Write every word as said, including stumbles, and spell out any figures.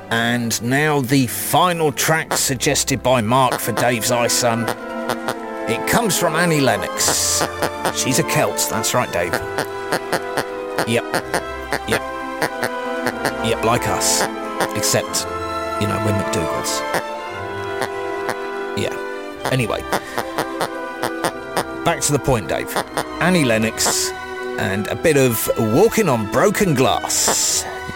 And now the final track suggested by Mark for Dave's iSun. It comes from Annie Lennox. She's a Celt, that's right, Dave. Yep. Yep. Yep, like us. Except, you know, we're McDougalls. Yeah. Anyway. Back to the point, Dave. Annie Lennox and a bit of Walking on Broken Glass.